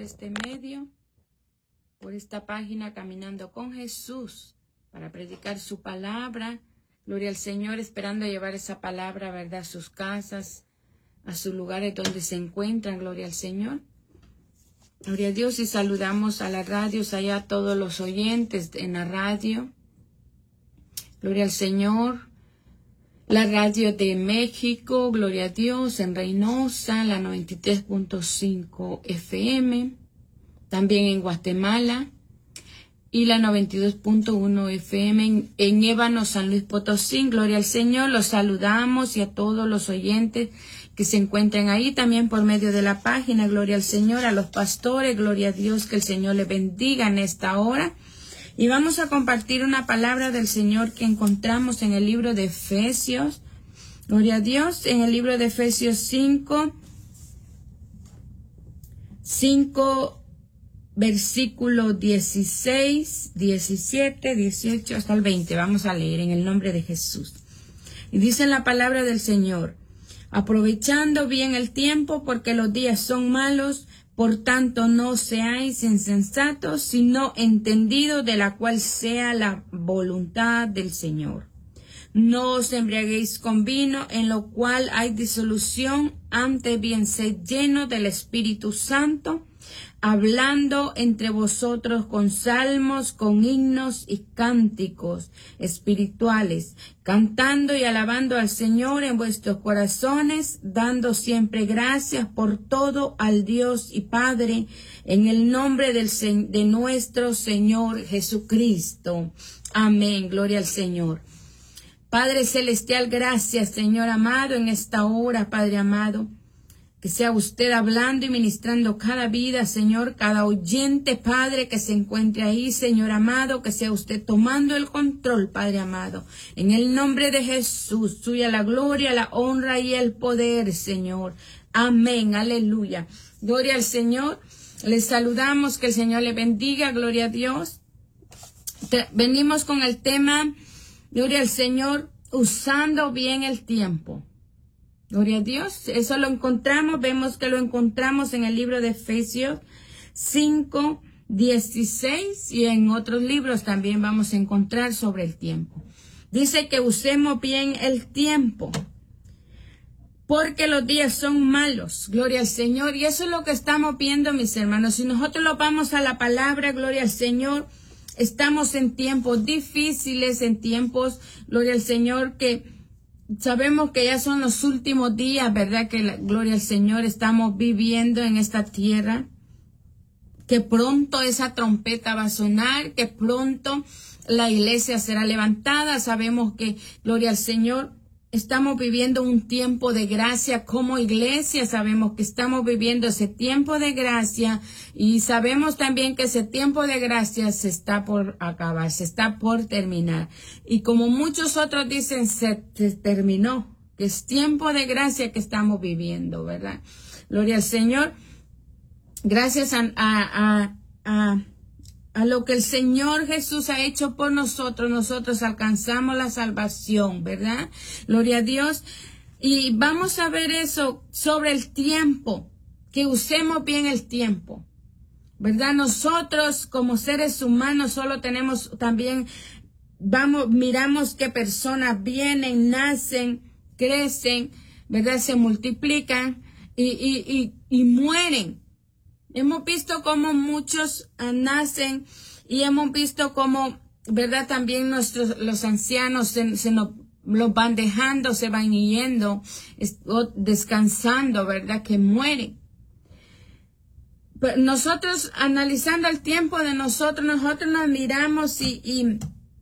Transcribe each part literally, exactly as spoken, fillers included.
este medio, por esta página Caminando con Jesús, para predicar su palabra. Gloria al Señor, esperando llevar esa palabra, ¿verdad?, a sus casas, a sus lugares donde se encuentran. Gloria al Señor. Gloria a Dios, y saludamos a las radios allá, a todos los oyentes en la radio. Gloria al Señor. La radio de México, gloria a Dios, en Reynosa, la noventa y tres punto cinco F M. También en Guatemala. Y la noventa y dos punto uno F M en, en Ébano, San Luis Potosí. Gloria al Señor. Los saludamos y a todos los oyentes que se encuentran ahí también por medio de la página. Gloria al Señor, a los pastores. Gloria a Dios, que el Señor les bendiga en esta hora. Y vamos a compartir una palabra del Señor que encontramos en el libro de Efesios. Gloria a Dios, en el libro de Efesios cinco, cinco, versículo dieciséis, diecisiete, dieciocho hasta el veinte. Vamos a leer en el nombre de Jesús. Y dice la palabra del Señor: aprovechando bien el tiempo, porque los días son malos. Por tanto, no seáis insensatos, sino entendidos de la cual sea la voluntad del Señor. No os embriaguéis con vino, en lo cual hay disolución, antes bien sed llenos del Espíritu Santo, hablando entre vosotros con salmos, con himnos y cánticos espirituales, cantando y alabando al Señor en vuestros corazones, dando siempre gracias por todo al Dios y Padre, en el nombre del, de nuestro Señor Jesucristo. Amén. Gloria al Señor. Padre celestial, gracias, Señor amado, en esta hora, Padre amado. Que sea usted hablando y ministrando cada vida, Señor, cada oyente, Padre, que se encuentre ahí, Señor amado, que sea usted tomando el control, Padre amado. En el nombre de Jesús, suya la gloria, la honra y el poder, Señor. Amén, aleluya. Gloria al Señor. Les saludamos, que el Señor le bendiga, gloria a Dios. Te, venimos con el tema, gloria al Señor, usando bien el tiempo. Gloria a Dios, eso lo encontramos, vemos que lo encontramos en el libro de Efesios cinco, dieciséis y en otros libros también vamos a encontrar sobre el tiempo. Dice que usemos bien el tiempo, porque los días son malos, gloria al Señor, y eso es lo que estamos viendo, mis hermanos. Si nosotros lo vamos a la palabra, gloria al Señor, estamos en tiempos difíciles, en tiempos, gloria al Señor, que sabemos que ya son los últimos días, ¿verdad? Que la gloria al Señor estamos viviendo en esta tierra. Que pronto esa trompeta va a sonar, que pronto la iglesia será levantada. Sabemos que, gloria al Señor, estamos viviendo un tiempo de gracia como iglesia. Sabemos que estamos viviendo ese tiempo de gracia y sabemos también que ese tiempo de gracia se está por acabar, se está por terminar. Y como muchos otros dicen, se, se terminó, que es tiempo de gracia que estamos viviendo, ¿verdad? Gloria al Señor. Gracias a, a, a, a A lo que el Señor Jesús ha hecho por nosotros, nosotros alcanzamos la salvación, ¿verdad? Gloria a Dios. Y vamos a ver eso sobre el tiempo, que usemos bien el tiempo, ¿verdad? Nosotros como seres humanos solo tenemos también, vamos, miramos qué personas vienen, nacen, crecen, ¿verdad? Se multiplican y, y, y, y mueren. Hemos visto cómo muchos uh, nacen y hemos visto cómo, ¿verdad? También nuestros, los ancianos se, se nos los van dejando, se van yendo, es, o descansando, ¿verdad? Que mueren. Pero nosotros, analizando el tiempo de nosotros, nosotros nos miramos y, y,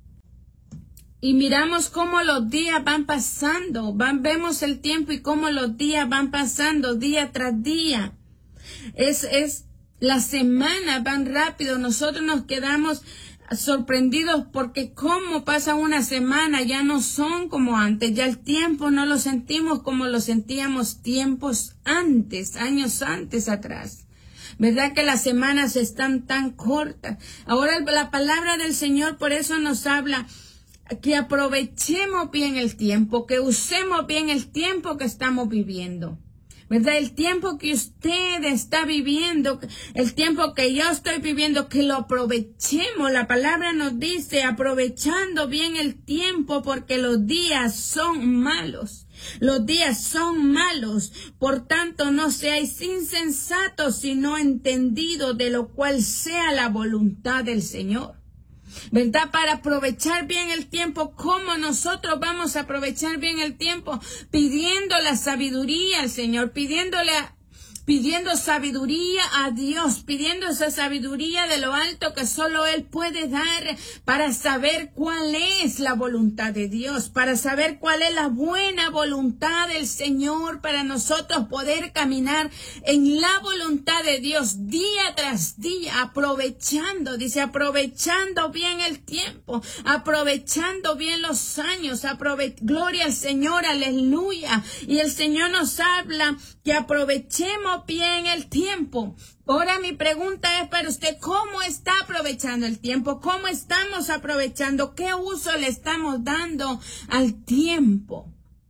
y miramos cómo los días van pasando, van, vemos el tiempo y cómo los días van pasando día tras día. Es, es, las semanas van rápido, nosotros nos quedamos sorprendidos porque cómo pasa una semana, ya no son como antes, ya el tiempo no lo sentimos como lo sentíamos tiempos antes, años antes atrás. ¿Verdad que las semanas están tan cortas? Ahora la palabra del Señor por eso nos habla que aprovechemos bien el tiempo, que usemos bien el tiempo que estamos viviendo. ¿verdad? El tiempo que usted está viviendo, el tiempo que yo estoy viviendo, que lo aprovechemos. La palabra nos dice, aprovechando bien el tiempo, porque los días son malos. Los días son malos. Por tanto, no seáis insensatos, sino entendidos de lo cual sea la voluntad del Señor. ¿Verdad? Para aprovechar bien el tiempo. ¿Cómo nosotros vamos a aprovechar bien el tiempo? Pidiendo la sabiduría al Señor, pidiéndole a pidiendo sabiduría a Dios, pidiendo esa sabiduría de lo alto que solo Él puede dar para saber cuál es la voluntad de Dios, para saber cuál es la buena voluntad del Señor, para nosotros poder caminar en la voluntad de Dios día tras día, aprovechando, dice, aprovechando bien el tiempo, aprovechando bien los años, aprove- gloria al Señor, aleluya. Y el Señor nos habla que aprovechemos bien el tiempo. Ahora mi pregunta es para usted, ¿cómo está aprovechando el tiempo? ¿Cómo estamos aprovechando? ¿Qué uso le estamos dando al tiempo?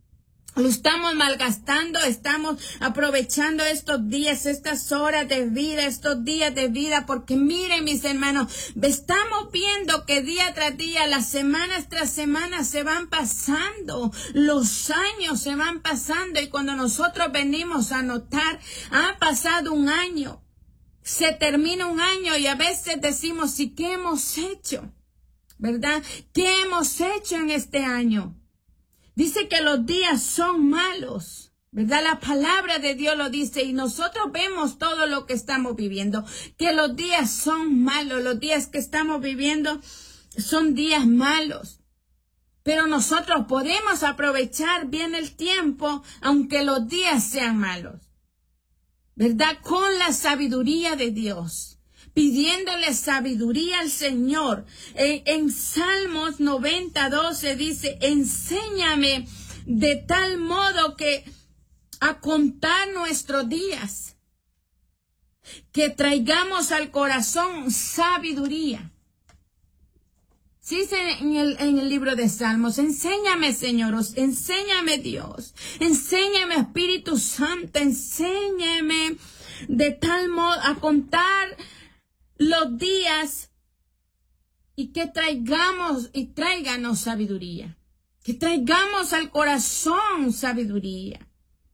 ¿Lo estamos malgastando? ¿Estamos aprovechando estos días, estas horas de vida, estos días de vida? Porque miren, mis hermanos, estamos viendo que día tras día, las semanas tras semanas se van pasando, los años se van pasando, y cuando nosotros venimos a notar, ha pasado un año, se termina un año, y a veces decimos, ¿y qué hemos hecho? ¿Verdad? ¿Qué hemos hecho en este año? Dice que los días son malos, ¿verdad? La palabra de Dios lo dice, y nosotros vemos todo lo que estamos viviendo, que los días son malos, los días que estamos viviendo son días malos. Pero nosotros podemos aprovechar bien el tiempo, aunque los días sean malos, ¿verdad? Con la sabiduría de Dios. Pidiéndole sabiduría al Señor. En, en Salmos noventa, doce dice, enséñame de tal modo que a contar nuestros días, que traigamos al corazón sabiduría. Sí, dice en el, en el libro de Salmos, enséñame, Señor, enséñame, Dios, enséñame, Espíritu Santo, enséñame de tal modo a contar los días, y que traigamos y tráiganos sabiduría, que traigamos al corazón sabiduría.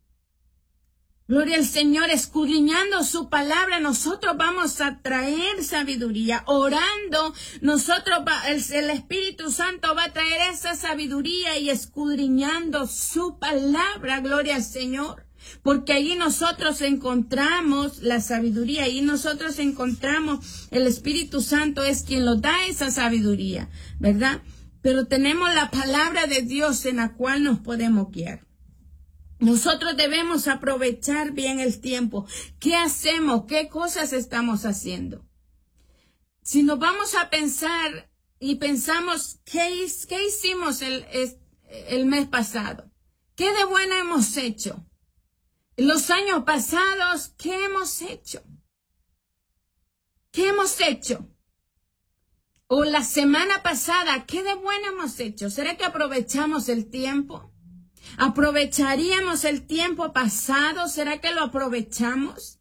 Gloria al Señor, escudriñando su palabra, nosotros vamos a traer sabiduría. Orando, nosotros va, el, el Espíritu Santo va a traer esa sabiduría, y escudriñando su palabra, gloria al Señor. Porque allí nosotros encontramos la sabiduría, allí nosotros encontramos el Espíritu Santo es quien nos da esa sabiduría, ¿verdad? Pero tenemos la palabra de Dios en la cual nos podemos guiar. Nosotros debemos aprovechar bien el tiempo. ¿Qué hacemos? ¿Qué cosas estamos haciendo? Si nos vamos a pensar y pensamos, ¿qué, qué hicimos el, el mes pasado? ¿Qué de bueno hemos hecho? Los años pasados, ¿qué hemos hecho? ¿Qué hemos hecho? O la semana pasada, ¿qué de bueno hemos hecho? ¿Será que aprovechamos el tiempo? ¿Aprovecharíamos el tiempo pasado? ¿Será que lo aprovechamos?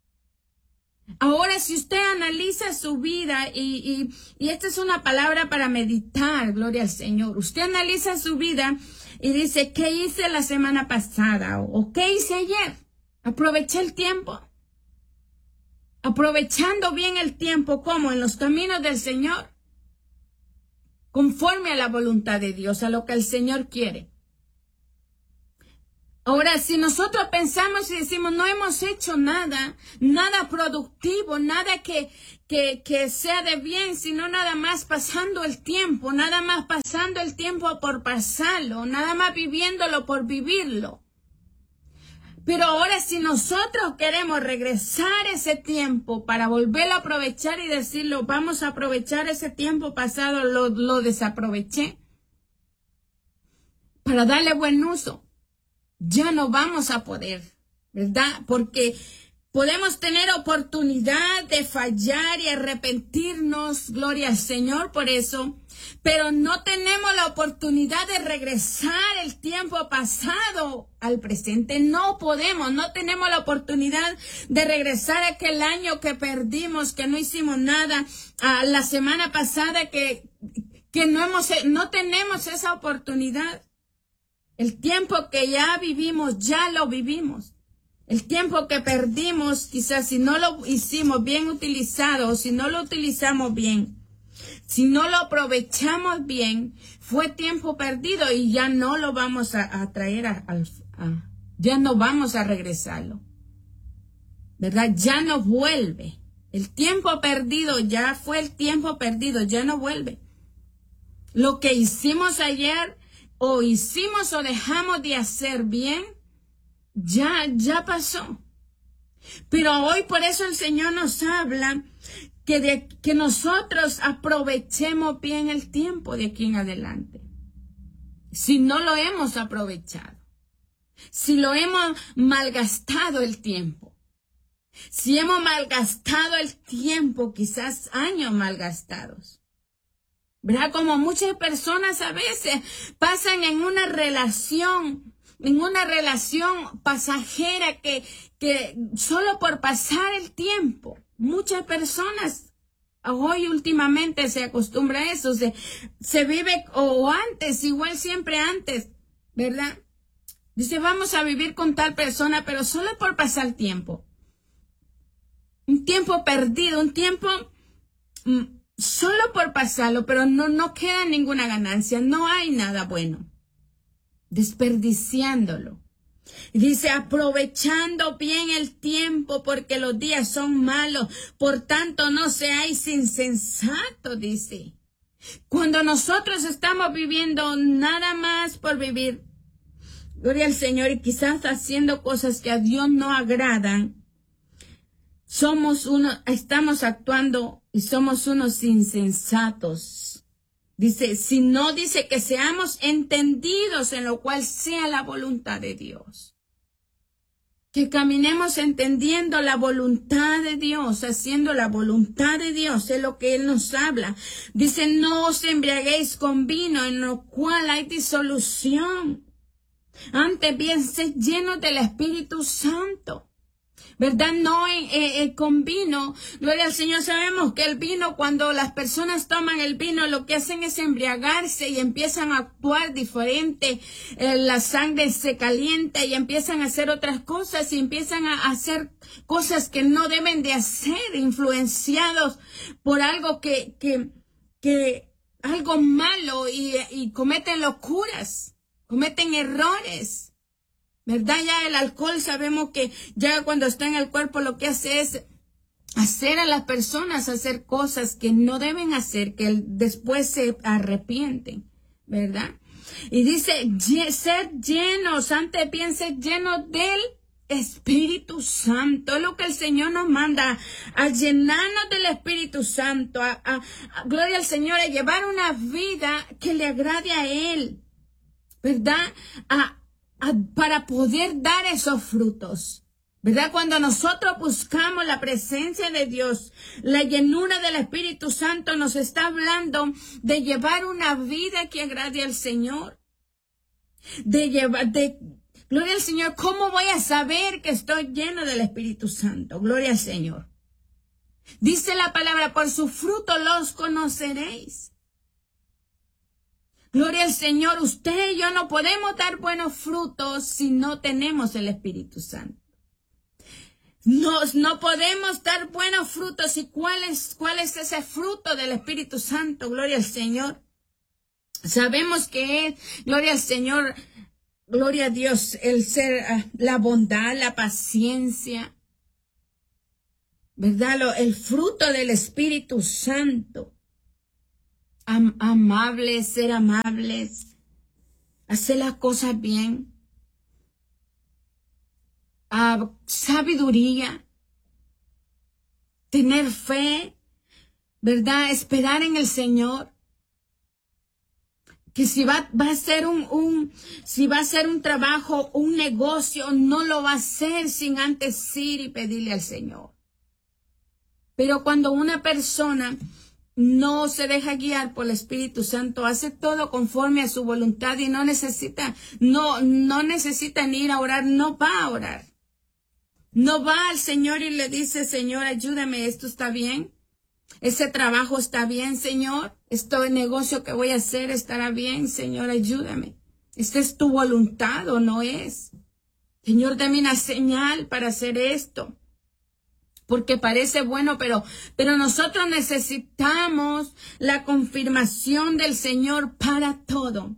Ahora, si usted analiza su vida, y, y, y esta es una palabra para meditar, gloria al Señor. Usted analiza su vida y dice, ¿qué hice la semana pasada? ¿O, o qué hice ayer? ¿Aproveché el tiempo? Aprovechando bien el tiempo, ¿cómo? En los caminos del Señor, conforme a la voluntad de Dios, a lo que el Señor quiere. Ahora, si nosotros pensamos y decimos, no hemos hecho nada, nada productivo, nada que, que, que sea de bien, sino nada más pasando el tiempo, nada más pasando el tiempo por pasarlo, nada más viviéndolo por vivirlo. Pero ahora, si nosotros queremos regresar ese tiempo para volverlo a aprovechar y decirlo, vamos a aprovechar ese tiempo pasado, lo, lo desaproveché, para darle buen uso, ya no vamos a poder, ¿verdad? Porque Podemos tener oportunidad de fallar y arrepentirnos, gloria al Señor por eso, pero no tenemos la oportunidad de regresar el tiempo pasado al presente. No podemos, no tenemos la oportunidad de regresar a aquel año que perdimos, que no hicimos nada, a la semana pasada que, que no hemos, no tenemos esa oportunidad. El tiempo que ya vivimos, ya lo vivimos. El tiempo que perdimos, quizás si no lo hicimos bien utilizado, o si no lo utilizamos bien, si no lo aprovechamos bien, fue tiempo perdido y ya no lo vamos a, a traer a, a, a, ya no vamos a regresarlo. ¿Verdad? Ya no vuelve. El tiempo perdido ya fue el tiempo perdido, ya no vuelve. Lo que hicimos ayer, o hicimos o dejamos de hacer bien, Ya, ya pasó. Pero hoy por eso el Señor nos habla que, de, que nosotros aprovechemos bien el tiempo de aquí en adelante. Si no lo hemos aprovechado, si lo hemos malgastado el tiempo, si hemos malgastado el tiempo, quizás años malgastados. ¿Verdad? Como muchas personas a veces pasan en una relación en una relación pasajera que, que solo por pasar el tiempo, muchas personas hoy últimamente se acostumbra a eso, se, se vive, o antes, igual siempre antes, ¿verdad? Dice, vamos a vivir con tal persona, pero solo por pasar tiempo. Un tiempo perdido, un tiempo mm, solo por pasarlo, pero no, no queda ninguna ganancia, no hay nada bueno. Desperdiciándolo. Dice, aprovechando bien el tiempo porque los días son malos, por tanto no seáis insensatos, dice. Cuando nosotros estamos viviendo nada más por vivir, gloria al Señor, y quizás haciendo cosas que a Dios no agradan, somos uno, estamos actuando y somos unos insensatos. Dice, si no dice que seamos entendidos en lo cual sea la voluntad de Dios. Que caminemos entendiendo la voluntad de Dios, haciendo la voluntad de Dios, es lo que Él nos habla. Dice, no os embriaguéis con vino en lo cual hay disolución. Antes bien, sed llenos del Espíritu Santo. ¿Verdad? No eh, eh, con vino. Gloria al Señor. Sabemos que el vino, cuando las personas toman el vino, lo que hacen es embriagarse y empiezan a actuar diferente. Eh, la sangre se calienta y empiezan a hacer otras cosas y empiezan a hacer cosas que no deben de hacer, influenciados por algo que, que, que algo malo y, y cometen locuras, cometen errores. ¿Verdad? Ya el alcohol sabemos que ya cuando está en el cuerpo lo que hace es hacer a las personas hacer cosas que no deben hacer, que después se arrepienten, ¿verdad? Y dice, sed llenos, antes bien sed llenos del Espíritu Santo, es lo que el Señor nos manda, a llenarnos del Espíritu Santo, a, a, a gloria al Señor, a llevar una vida que le agrade a Él, ¿verdad? A para poder dar esos frutos, ¿verdad? Cuando nosotros buscamos la presencia de Dios, la llenura del Espíritu Santo nos está hablando de llevar una vida que agrade al Señor, de llevar, de, gloria al Señor, ¿cómo voy a saber que estoy lleno del Espíritu Santo? Gloria al Señor. Dice la palabra, por su fruto los conoceréis. Gloria al Señor, usted y yo no podemos dar buenos frutos si no tenemos el Espíritu Santo. Nos, no podemos dar buenos frutos. ¿Y cuál es, cuál es ese fruto del Espíritu Santo? Gloria al Señor. Sabemos que es, gloria al Señor, gloria a Dios, el ser, la bondad, la paciencia, ¿verdad? Lo, el fruto del Espíritu Santo. Am, amables, ser amables, hacer las cosas bien, uh, sabiduría, tener fe, ¿verdad? Esperar en el Señor. Que si va, va a ser un, un, si va a ser un trabajo, un negocio, no lo va a hacer sin antes ir y pedirle al Señor. Pero cuando una persona no se deja guiar por el Espíritu Santo, hace todo conforme a su voluntad y no necesita, no, no necesita ni ir a orar, no va a orar. No va al Señor y le dice, Señor, ayúdame, ¿esto está bien? ¿Ese trabajo está bien, Señor? ¿Este negocio que voy a hacer estará bien? Señor, ayúdame. ¿Esta es tu voluntad o no es? Señor, dame una señal para hacer esto. Porque parece bueno, pero, pero nosotros necesitamos la confirmación del Señor para todo.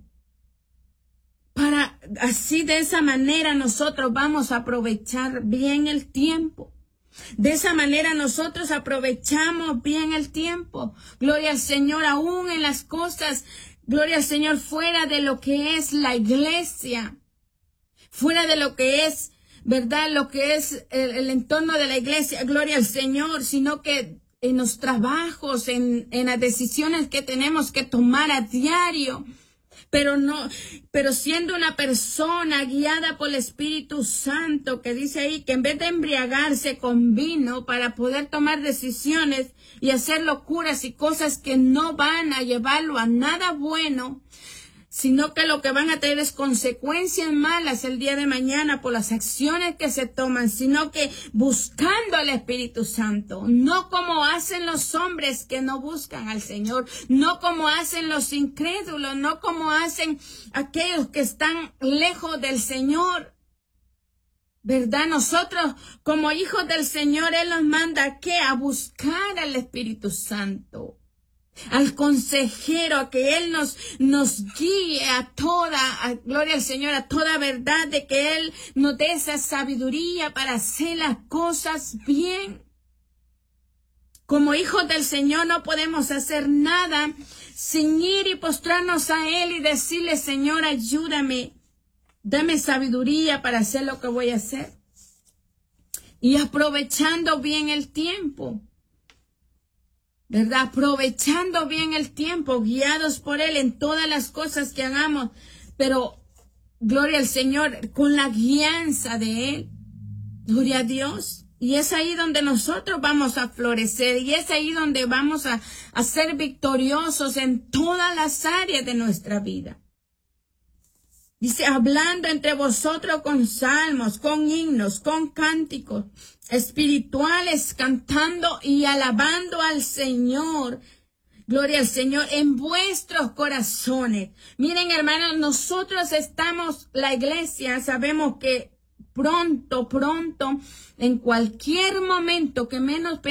Para, así de esa manera nosotros vamos a aprovechar bien el tiempo. De esa manera nosotros aprovechamos bien el tiempo. Gloria al Señor, aún en las cosas, gloria al Señor, fuera de lo que es la iglesia, fuera de lo que es, ¿verdad? Lo que es el, el entorno de la iglesia, gloria al Señor, sino que en los trabajos, en, en las decisiones que tenemos que tomar a diario. Pero no, pero siendo una persona guiada por el Espíritu Santo, que dice ahí que en vez de embriagarse con vino para poder tomar decisiones y hacer locuras y cosas que no van a llevarlo a nada bueno, sino que lo que van a tener es consecuencias malas el día de mañana por las acciones que se toman, sino que buscando al Espíritu Santo, no como hacen los hombres que no buscan al Señor, no como hacen los incrédulos, no como hacen aquellos que están lejos del Señor. ¿Verdad? Nosotros, como hijos del Señor, Él nos manda ¿a qué? A buscar al Espíritu Santo, al consejero, a que Él nos, nos guíe a toda, a, gloria al Señor, a toda verdad, de que Él nos dé esa sabiduría para hacer las cosas bien. Como hijos del Señor no podemos hacer nada sin ir y postrarnos a Él y decirle, Señor, ayúdame, dame sabiduría para hacer lo que voy a hacer. Y aprovechando bien el tiempo. ¿Verdad? Aprovechando bien el tiempo, guiados por Él en todas las cosas que hagamos, pero gloria al Señor, con la guianza de Él. Gloria a Dios. Y es ahí donde nosotros vamos a florecer, y es ahí donde vamos a, a ser victoriosos en todas las áreas de nuestra vida. Dice, hablando entre vosotros con salmos, con himnos, con cánticos espirituales, cantando y alabando al Señor. Gloria al Señor en vuestros corazones. Miren, hermanos, nosotros estamos, la iglesia, sabemos que pronto, pronto, en cualquier momento que menos